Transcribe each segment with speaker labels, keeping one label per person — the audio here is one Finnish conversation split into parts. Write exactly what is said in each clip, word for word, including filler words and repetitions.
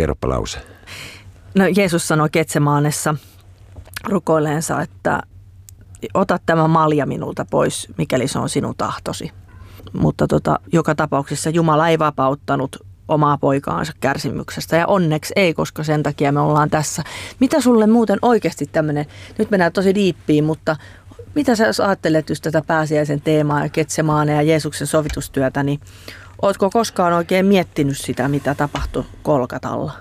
Speaker 1: Kerropa lause.
Speaker 2: No Jeesus sanoi Getsemaanessa rukoilleensa, että ota tämä malja minulta pois, mikäli se on sinun tahtosi. Mutta tota, joka tapauksessa Jumala ei vapauttanut omaa poikaansa kärsimyksestä ja onneksi ei, koska sen takia me ollaan tässä. Mitä sulle muuten oikeasti tämmöinen, nyt mennään tosi diippiin, mutta mitä sä jos ajattelet just tätä pääsiäisen teemaa ja Getsemaanea ja Jeesuksen sovitustyötä, niin ootko koskaan oikein miettinyt sitä, mitä tapahtui Golgatalla?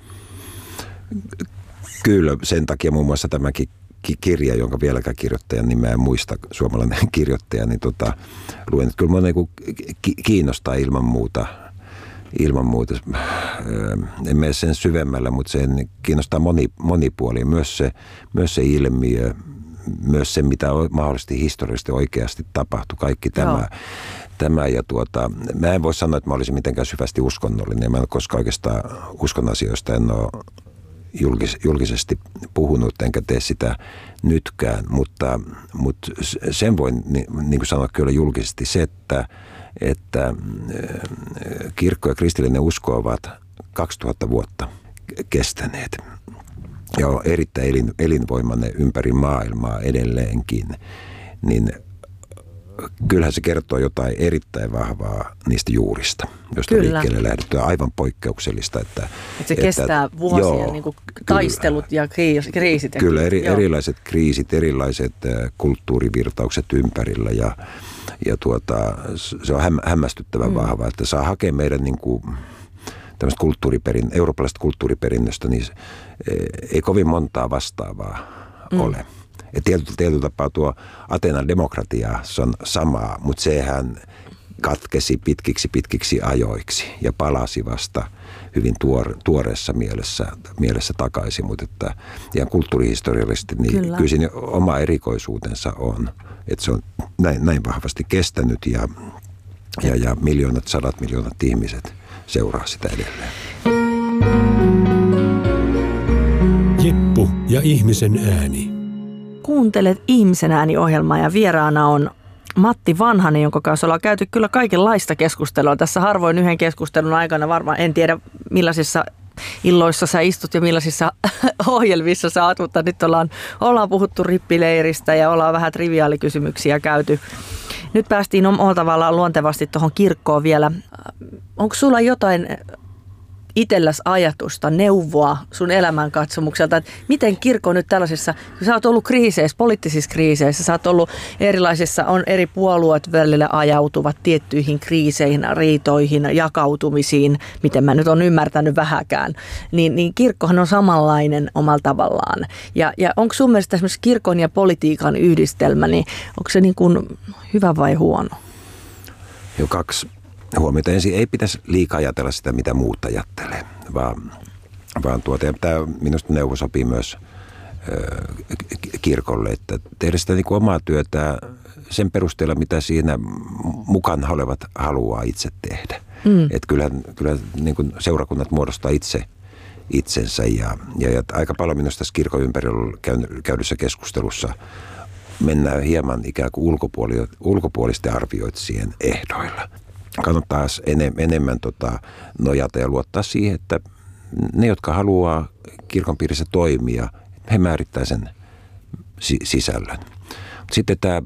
Speaker 1: Kyllä, sen takia muun muassa tämäkin kirja, jonka vieläkään kirjoittajan nimeä en muista, suomalainen kirjoittaja, niin tota, luen, että kyllä minua niin kiinnostaa ilman muuta, ilman muuta. En mene sen syvemmällä, mutta sen kiinnostaa moni, monipuoli. Myös se, myös se ilmiö, myös se, mitä mahdollisesti historiallisesti oikeasti tapahtui, kaikki tämä. Tämä ja tuota, mä en voi sanoa, että mä olisin mitenkään syvästi uskonnollinen. Mä en ole koskaan oikeastaan uskon asioista, en ole julkis, julkisesti puhunut, enkä tee sitä nytkään, mutta, mutta sen voin niin, niin kuin sanoa kyllä julkisesti se, että, että kirkko ja kristillinen usko ovat kaksituhatta vuotta kestäneet ja on erittäin elin, elinvoimainen ympäri maailmaa edelleenkin, niin kyllähän se kertoo jotain erittäin vahvaa niistä juurista, josta
Speaker 2: kyllä.
Speaker 1: liikkeelle lähdetty. Aivan poikkeuksellista. Että,
Speaker 2: että se että, kestää vuosia, joo, niin kuin taistelut kyllä. ja kriisit. Ja
Speaker 1: kyllä, eri, erilaiset kriisit, erilaiset kulttuurivirtaukset ympärillä ja, ja tuota, se on häm, hämmästyttävän mm. vahva, että saa hakea meidän niin kuin, tämmöistä kulttuuriperin, eurooppalaisesta kulttuuriperinnöstä, niin ei kovin montaa vastaavaa mm. ole. Ja tietyllä, tietyllä tapaa tuo Ateenan demokratia se on samaa, mutta sehän katkesi pitkiksi pitkiksi ajoiksi ja palasi vasta hyvin tuore, tuoreessa mielessä, mielessä takaisin. Mutta että ihan kulttuurihistoriallisesti niin kyllä. kyllä siinä oma erikoisuutensa on, että se on näin, näin vahvasti kestänyt ja, ja, ja miljoonat, sadat miljoonat ihmiset seuraa sitä edelleen.
Speaker 3: Jeppu ja ihmisen ääni.
Speaker 2: Kuuntelet Ihmisen ääni-ohjelmaa ja vieraana on Matti Vanhanen, jonka kanssa ollaan käyty kyllä kaikenlaista keskustelua. Tässä harvoin yhden keskustelun aikana varmaan, en tiedä millaisissa illoissa sä istut ja millaisissa ohjelmissa sä oot, mutta nyt ollaan, ollaan puhuttu rippileiristä ja ollaan vähän triviaalikysymyksiä käyty. Nyt päästiin omalla tavallaan luontevasti tuohon kirkkoon vielä. Onko sulla jotain itselläsi ajatusta, neuvoa sun elämänkatsomukselta, että miten kirkko nyt tällaisissa, kun sä oot ollut kriiseissä, poliittisissa kriiseissä, sä oot ollut erilaisissa, on eri puolueet välillä ajautuvat tiettyihin kriiseihin, riitoihin, jakautumisiin, miten mä nyt on ymmärtänyt vähäkään, niin, niin kirkkohan on samanlainen omalla tavallaan. Ja, ja onko sun mielestä esimerkiksi kirkon ja politiikan yhdistelmä, niin onko se niin kuin hyvä vai huono?
Speaker 1: Jo kaksi huomiota. Ensin ei pitäisi liikaa ajatella sitä, mitä muut ajattelee, vaan, vaan tuota, ja tämä minusta neuvo sopii myös ö, kirkolle, että tehdä sitä niin kuin omaa työtä sen perusteella, mitä siinä mukana olevat haluaa itse tehdä. Mm. Että kyllä, kyllä niin kuin seurakunnat muodostaa itse itsensä ja, ja, ja aika paljon minusta tässä kirkon ympärillä käydyssä keskustelussa mennään hieman ikään kuin ulkopuoli, ulkopuolisten arvioitsijien ehdoilla. Kannattaa enemmän tota, nojata ja luottaa siihen, että ne, jotka haluaa kirkon piirissä toimia, he määrittää sen si- sisällön. Sitten tämä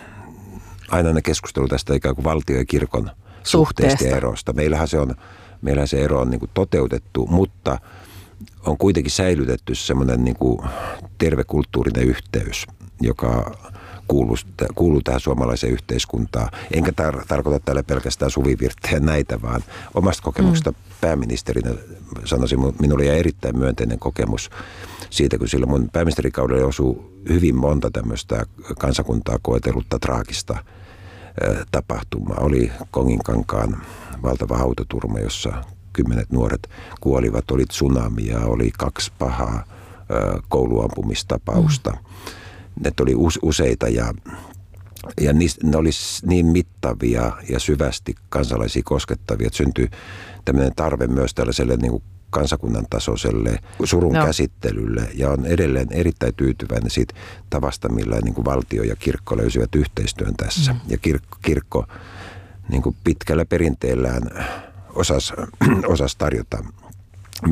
Speaker 1: ainainen keskustelu tästä ikään kuin valtio- ja kirkon suhteesta ja erosta. Meillähän se, on, meillähän se ero on niin kuin toteutettu, mutta on kuitenkin säilytetty semmoinen niin kuin terve kulttuurinen yhteys, joka Kuuluu, kuuluu tähän suomalaiseen yhteiskuntaan. Enkä tar- tarkoita täällä pelkästään suvivirttejä näitä, vaan omasta kokemuksesta mm. pääministerinä sanoisin, minulla oli erittäin myönteinen kokemus siitä, kun silloin mun pääministerikaudella osui hyvin monta tämmöistä kansakuntaa koetellutta traagista ä, tapahtumaa. Oli Konginkankaan valtava autoturma, jossa kymmenet nuoret kuolivat, oli tsunamia, oli kaksi pahaa ä, kouluampumistapausta. Mm. Ne oli useita ja, ja ne oli niin mittavia ja syvästi kansalaisia koskettavia, että syntyi tämmöinen tarve myös tällaiselle niin kuin kansakunnan tasoiselle surun no. käsittelylle. Ja on edelleen erittäin tyytyväinen siitä tavasta, millä niin kuin valtio ja kirkko löysivät yhteistyön tässä. Mm. Ja kirkko, kirkko niin kuin pitkällä perinteellään osasi, osasi tarjota